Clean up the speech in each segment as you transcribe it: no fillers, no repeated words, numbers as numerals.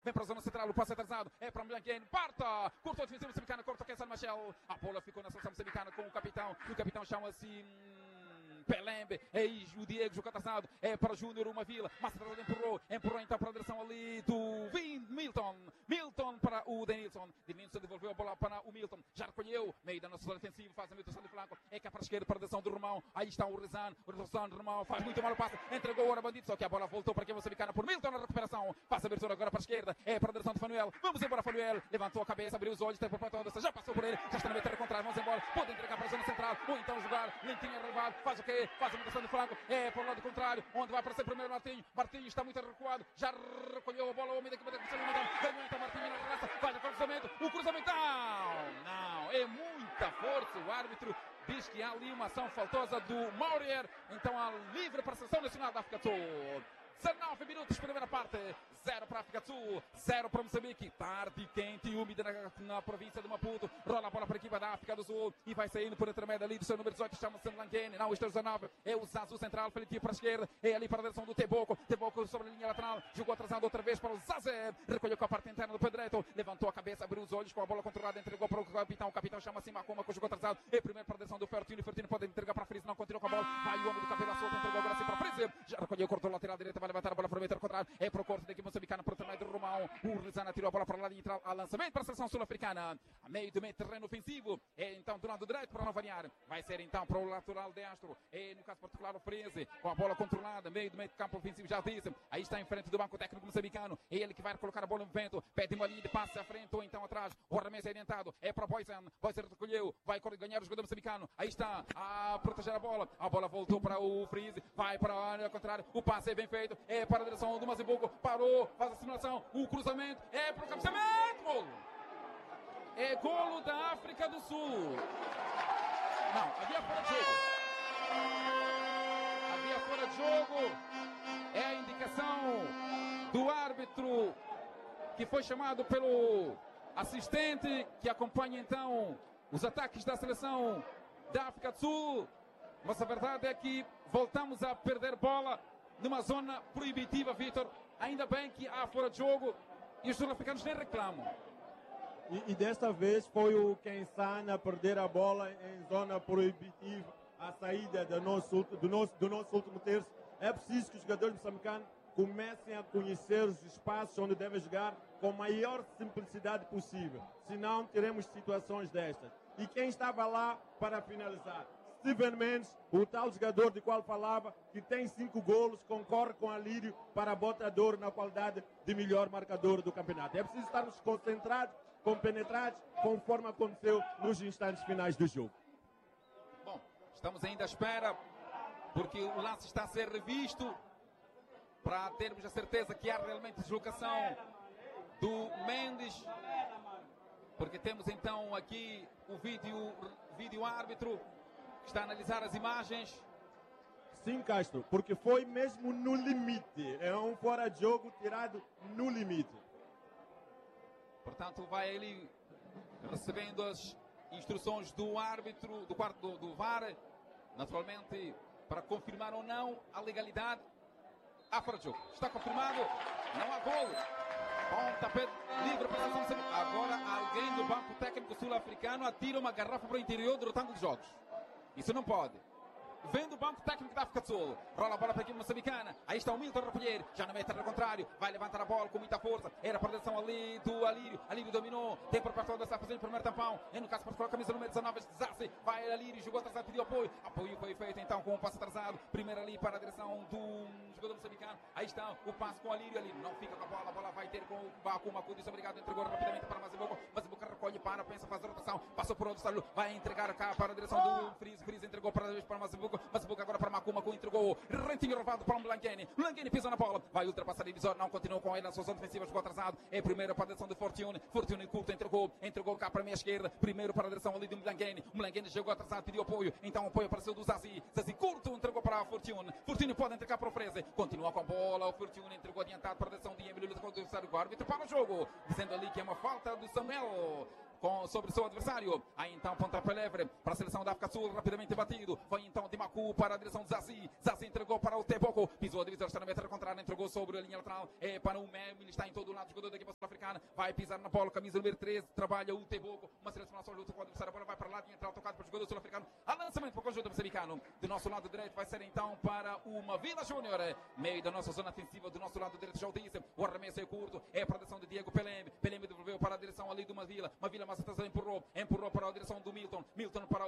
vem para a zona central, o passe atrasado, é para o Mlanguene, parta, cortou a defensiva moçambicana, corta o Kessel Machel, a bola ficou na seleção moçambicana com o capitão, e o capitão chama-se Pelembe, eis o Diego jogou atrasado, é para Júnior uma vila, Massa empurrou então para a direção ali do Milton para o Denilson devolveu a bola para o Milton, já recolheu, meio da nossa zona defensiva, faz a mutação de flanco, é cá para a esquerda para a direção do Romão, aí está o Romão faz muito mal o passe, entregou agora Bandido, só que a bola voltou para quem moçambicana por Milton na recuperação, faz a abertura agora para a esquerda, é para a direção de Fanuel, vamos embora Fanuel, levantou a cabeça, abriu os olhos, tem por toda, já passou por ele, já está na metade contrária, vamos embora, pode entregar para a zona central, ou então jogar, lentinho relevado, faz o quê? Faz a mutação de flanco, é para o lado contrário, onde vai aparecer primeiro Martinho está muito recuado, já recolheu a bola, o homem da equipa da Cristiano ganhou então Martinho na raça, faz o cruzamento, não, é muita força, o árbitro diz que há ali uma ação faltosa do Maurier, então há livre para a Seleção Nacional da África do Sul. 19 minutos, primeira parte, 0 para a África do Sul, 0 para Moçambique, tarde, quente e úmida na província de Maputo, rola a bola para a equipa da África do Sul e vai saindo por intermédio ali do seu número 18, chama-se Mlanguene, não, este é o 19, é o Zazu central, Felipe para a esquerda, é ali para a direção do Teboco sobre a linha lateral, jogou atrasado outra vez para o Zazé, recolheu com a parte interna do pé direito, levantou a cabeça, abriu os olhos com a bola controlada, entregou para o capitão chama-se Macuma, jogou atrasado, é primeiro para a direção do Fertino pode entregar para a Frise, não continua com a bola, vai o homem do cabelo solto, entregou agora assim para a Frise, já recolheu, cortou lateral direita, vai levantar a bola para o meter contrário, é para o corte da equipe moçambicana, para o tamanho do Romão, o Rizana tirou a bola para lá de entrar, a lançamento para a seleção sul-africana, a meio do meio terreno ofensivo, é então do lado direito para não variar, vai ser então para o lateral de Astro, é no caso particular o Freze, com a bola controlada, meio do meio de campo ofensivo, já disse, aí está em frente do banco técnico moçambicano, é ele que vai colocar a bola no vento, pede uma linha de passe à frente ou então atrás, o arremesso é orientado, é para Boysen recolheu, vai ganhar o jogador moçambicano, aí está a proteger a bola voltou para o Freeze, vai para a área contrária, o passe é bem feito, é para a direção do Mazibuco, parou, faz a simulação, o cruzamento, é para o cabeceamento, golo! É golo da África do Sul. Não, havia fora de jogo, é a indicação do árbitro que foi chamado pelo assistente que acompanha então os ataques da seleção da África do Sul, mas a verdade é que voltamos a perder bola numa zona proibitiva, Vitor. Ainda bem que há fora de jogo e os sul-africanos nem reclamam. E desta vez foi o Kensana a perder a bola em zona proibitiva, a saída do nosso último terço. É preciso que os jogadores moçambicanos comecem a conhecer os espaços onde devem jogar com a maior simplicidade possível. Senão teremos situações destas. E quem estava lá para finalizar? Steven Mendes, o tal jogador de qual falava, que tem 5 golos, concorre com Alírio para a bota de ouro na qualidade de melhor marcador do campeonato. É preciso estarmos concentrados, compenetrados, conforme aconteceu nos instantes finais do jogo. Bom, estamos ainda à espera, porque o lance está a ser revisto, para termos a certeza que há realmente deslocação do Mendes, porque temos então aqui o vídeo árbitro, está a analisar as imagens. Sim, Castro, porque foi mesmo no limite. É um fora de jogo tirado no limite. Portanto, vai ele recebendo as instruções do árbitro, do quarto do VAR, naturalmente, para confirmar ou não a legalidade. Há fora de jogo. Está confirmado. Não há golo. Pontapé livre para a seleção. Agora alguém do banco técnico sul-africano atira uma garrafa para o interior do retângulo de jogos. Isso não pode. Vem do banco técnico da África do Sul. Rola a bola para a equipe moçambicana. Aí está o Milton Recolher. Já na metade contrário. Vai levantar a bola com muita força. Era para a direção ali do Alírio. Alírio dominou. Tem por perto dessa fazendo o primeiro tampão. E no caso para colocar a camisa número 19. Zazi. Vai Alírio. Jogou atrasado. Pediu apoio. Apoio foi feito então com um passo atrasado. Primeiro ali para a direção do jogador moçambicano. Aí está o passo com o Alírio. Alírio não fica com a bola. A bola vai ter com o Bakuma. Disse obrigado. Entregou rapidamente para Mazibuco. Mazibuco recolhe para. Pensa fazer a rotação. Passou por outro estado. Vai entregar cá para a direção do Freeze. Freeze entregou para Mazibuco. Mazibuco agora para Macuma, entregou, rentinho roubado para o Mlanguene. Mlanguene pisa na bola, vai ultrapassar a divisória, não continua com ele na sua zona defensiva, jogou atrasado. É primeiro para a direção de Fortune. Fortune curto, entregou cá para a minha esquerda. Primeiro para a direção ali do Mlanguene. Mlanguene jogou atrasado, pediu apoio. Então o apoio apareceu do Zazi. Zazi curto, entregou para a Fortune. Fortune pode entregar para o Freze. Continua com a bola. O Fortune entregou adiantado para a direção de Emílio Luta contra o adversário. O árbitro para o jogo, dizendo ali que é uma falta do Samuel sobre o seu adversário. Aí então pontapé livre para a seleção da África do Sul, rapidamente batido. Foi então de Macu para a direção de Zazi. Zazi entregou para o Teboco. Pisou a divisão, está na metade contrária, entregou sobre a linha lateral. É para o Mem, ele está em todo o lado, jogador da equipa sul-africana. Vai pisar na bola, camisa número 13, trabalha o Tebogo, uma seleção luta com o adversário, a bola vai para lá, entra tocado para o jogador sul-africano. A lançamento para o conjunto moçambicano. Do nosso lado direito vai ser então para uma Vila Júnior, meio da nossa zona ofensiva. Do nosso lado direito já o disse, o arremesso é curto, é a produção de Diego Pelembe. Pelembe devolveu para a direção ali de uma Vila mais atrás empurrou para a direção do Milton para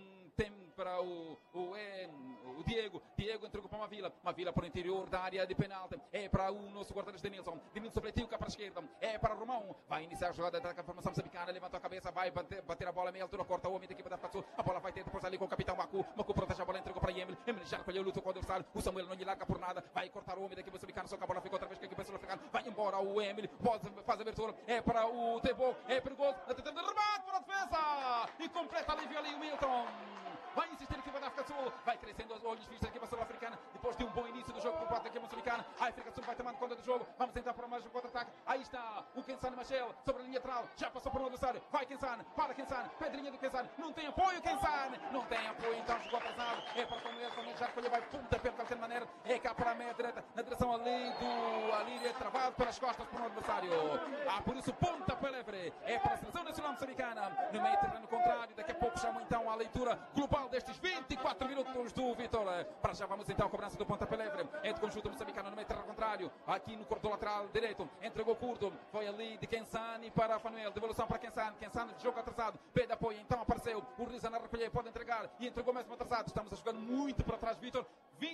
o Diego entregou para uma Vila para o interior da área de penalti, é para o nosso guarda-redes Denilson fletiu cá para a esquerda, é para Romão, vai iniciar a jogada da formação moçambicana, levantou a cabeça, vai bater a bola, meia altura, corta o homem da equipa da África do Sul, a bola vai ter depois ali com o capitão Macu protege a bola, entregou para Emily já recolheu o luto com o adversário, o Samuel não lhe larga por nada, vai cortar o homem da equipa moçambicana, só que a bola ficou outra vez com a equipa sul-africana, vai embora o Emily, faz a abertura, é para o Tebogo, é perigoso, tentando remate para a defesa, e completa alívio ali o Milton. Vai insistir a equipa da África do Sul, vai crescendo os olhos vistos da equipa sul-africana, depois de um bom início do jogo por parte da equipa moçambicana, a África do Sul vai tomando conta do jogo, vamos entrar para mais um contra-ataque, aí está o Kensane Machel, sobre a linha lateral, já passou por um adversário, vai Kensane, para Kensane, pedrinha do Kensane, não tem apoio Kensane, não tem apoio, então jogou atrasado, é para o Samuel, já recolheu, vai pontapé de qualquer maneira, é cá para a meia direita, na direção ali do Alírio, travado pelas costas por um adversário, por isso pontapé livre, é para a seleção nacional moçambicana, no meio terreno contrário, daqui a pouco chamam então a leitura global destes 24 minutos do Vitor. Para já vamos então a cobrança do pontapé livre. É de conjunto moçambicano no meio terreno contrário. Aqui no corredor lateral direito. Entregou curto. Foi ali de Kensane para Fanuel. Devolução para Kensane. Kensane de jogo atrasado. Pede apoio. Então apareceu o Riza na recolher. Pode entregar. E entregou mesmo atrasado. Estamos a jogar muito para trás, Vitor.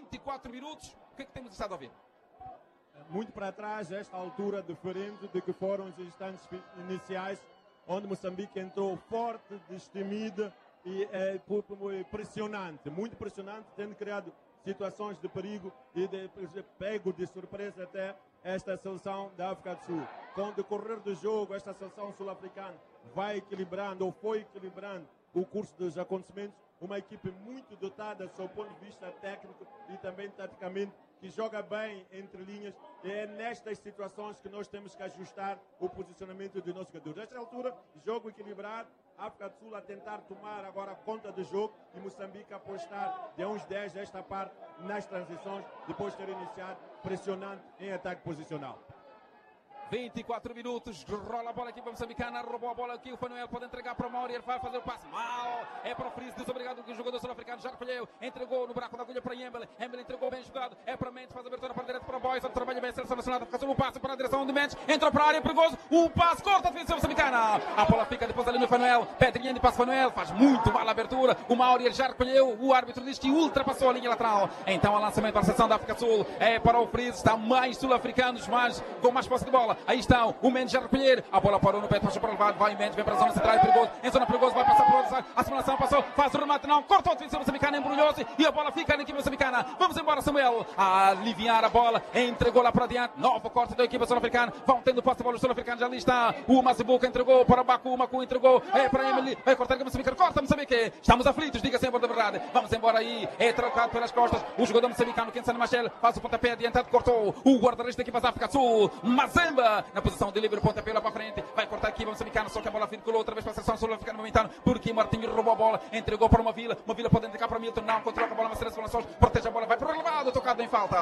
24 minutos. O que é que temos estado a ver? Muito para trás, esta altura, diferente de que foram os instantes iniciais, onde Moçambique entrou forte, destemida e pressionante, muito pressionante, tendo criado situações de perigo e de pego de surpresa até esta seleção da África do Sul. Com o decorrer do jogo, esta seleção sul-africana vai equilibrando ou foi equilibrando o curso dos acontecimentos, uma equipe muito dotada do seu ponto de vista técnico e também taticamente, que joga bem entre linhas, e é nestas situações que nós temos que ajustar o posicionamento dos nossos jogadores. Nesta altura, jogo equilibrado, África do Sul a tentar tomar agora conta do jogo e Moçambique a apostar de uns 10 desta parte nas transições, depois de ter iniciado pressionando em ataque posicional. 24 minutos, rola a bola aqui para a moçambicana, roubou a bola aqui, o Fanuel pode entregar para o Mauri, ele vai fazer o passe mal, é para o Friz, desobrigado que o jogador sul-africano já recolheu, entregou no buraco da agulha para Emily entregou bem jogado, é para Mendes, faz a abertura para a direita para o Boyson, trabalha bem a seleção nacional, o passe para a direção de Mendes, entrou para a área, perigoso, o passe, corta a defesa moçambicana, a bola fica depois ali no Fanuel, pedrinha de passe Fanuel, faz muito mal a abertura, o Mauri ele já recolheu, o árbitro diz que ultrapassou a linha lateral, então o lançamento para a seleção da África do Sul, é para o Friz, está mais sul-africanos, mas com mais posse de bola, aí estão, o Mendes já recolher, a bola parou no pé, passou para o lado, vai Mendes, vem para a zona central, é perigoso, em zona perigosa, vai passar por outro, a simulação passou, faz o remate, não, cortou a defesa moçambicana, embrulhou-se e a bola fica na equipe moçambicana. Vamos embora, Samuel, a aliviar a bola, entregou lá para diante, novo corte da equipe sul-africana, vão tendo posse de bola sul-africanos, ali está o Mazibuca, entregou para Macu entregou, é para Emily, vai cortar a equipe moçambicana, corta Moçambique, estamos aflitos, diga sempre a verdade, vamos embora aí, é trocado pelas costas, o jogador moçambicano, Kensane Machel, faz o pontapé adiantado, cortou o guarda-redes da equipe da África do Sul, Mazemba, na posição de livre, pontapé lá para frente, vai cortar aqui, vamos moçambicano, só que a bola circulou outra vez para a seleção sul-africana momentânea, porque Martinho roubou a bola, entregou para uma Vila pode entregar para Milton, não, controla a bola, mas as relações, protege a bola, vai para o relevado, tocado em falta,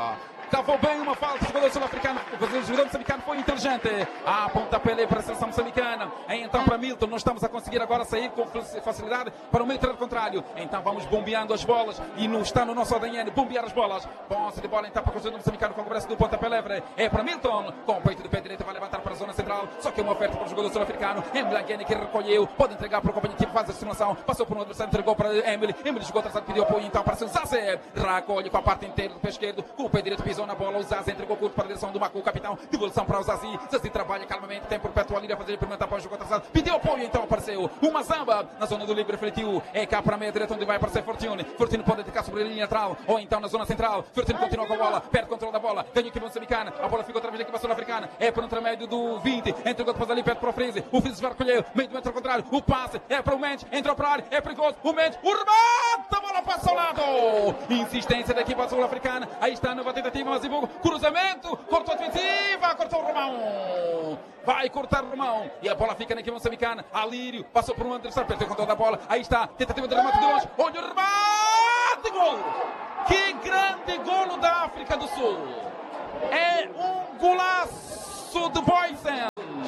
cavou bem uma falta, o jogador sul-africano, o jogador moçambicano foi inteligente, pontapé ali para a seleção moçambicana, então para Milton, nós estamos a conseguir agora sair com facilidade para o meio terreno contrário, então vamos bombeando as bolas, e não está no nosso ADN, bombear as bolas, posse de bola então para o jogador moçambicano com a cobrança do pontapé livre, é para Milton, com o peito de pé direito, vai levantar para a zona central, só que é uma oferta para o jogador sul-africano, Emily que recolheu, pode entregar para o companheiro que faz a simulação, passou por um adversário, entregou para Emily jogou atrasado, pediu apoio, então apareceu o Zaze, recolhe com a parte inteira do pé esquerdo, com o pé direito pisou na bola, o Zaze entregou curto para a direção do Macu, o capitão, devolução para o Zazi trabalha calmamente, tem perpetual ali a fazer a primeira etapa, jogou atrasado, pediu apoio, então apareceu o Mazamba, na zona do livre, refletiu, é cá para a meia direita onde vai aparecer Fortune pode atacar sobre a linha lateral, ou então na zona central, Fortune continua com a bola, perde o controle da bola, ganha a equipe moçambicana, a bola fica outra vez na equipe sul-africana, é por um intermédio do 20, entregou depois ali perto para o Freeze, o Freeze vai recolher, meio do metro ao contrário, o passe é para o Mendes, entrou para a área, é perigoso, o Mendes, o remate, a bola passa ao lado, insistência da equipe sul-africana, aí está a nova tentativa, Mazibuco, cruzamento, cortou a defensiva, cortou o Romão, vai cortar o Romão, e a bola fica na equipe moçambicana, Alírio, passou por um adversário, perdeu o controle da bola, aí está, tentativa de remate de longe, olha o remate, gol, que grande golo da África do Sul, é um golaço de Boysen,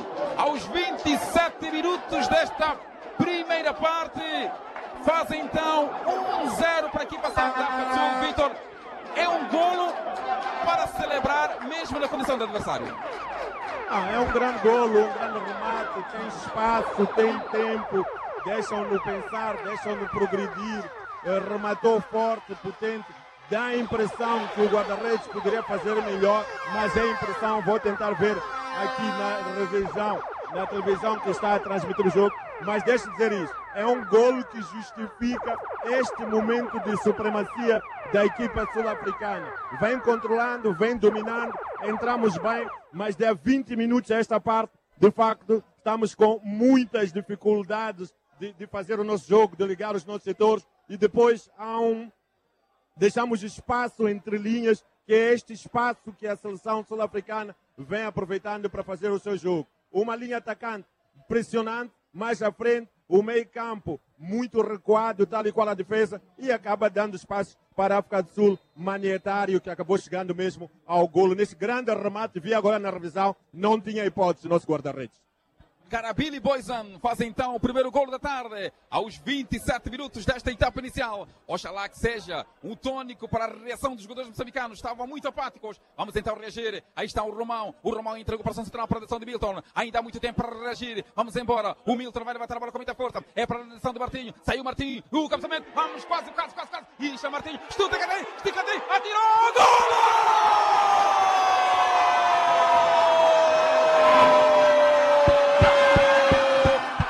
primeira parte. Faz então 1-0 para a equipa da África do Sul. Vitor, é um golo para celebrar mesmo na condição de adversário. É um grande golo, um grande remate, tem espaço, tem tempo, deixam-no pensar, deixam-no progredir, rematou forte, potente, dá a impressão que o guarda-redes poderia fazer melhor, mas é a impressão, vou tentar ver aqui na revisão, na televisão que está a transmitir o jogo, mas deixa de dizer isso, é um golo que justifica este momento de supremacia da equipa sul-africana. Vem controlando, vem dominando, entramos bem, mas de 20 minutos a esta parte, de facto, estamos com muitas dificuldades de fazer o nosso jogo, de ligar os nossos setores, e depois deixamos espaço entre linhas, que é este espaço que a seleção sul-africana vem aproveitando para fazer o seu jogo. Uma linha atacante pressionante, mais à frente, o meio campo muito recuado, tal e qual a defesa, e acaba dando espaço para a África do Sul, Manietário, que acabou chegando mesmo ao golo. Nesse grande remate, vi agora na revisão, não tinha hipótese o nosso guarda-redes. Karabili Boysan faz então o primeiro golo da tarde, aos 27 minutos desta etapa inicial. Oxalá que seja um tônico para a reação dos jogadores moçambicanos. Estavam muito apáticos. Vamos então reagir. Aí está o Romão. O Romão entregou para a central para a direção de Milton. Ainda há muito tempo para reagir. Vamos embora. O Milton vai levantar a bola com muita força. É para a direção de Martinho. Saiu Martinho. O cabeçamento. Vamos quase. E está Martinho. Esticadinho. Atirou. Golo!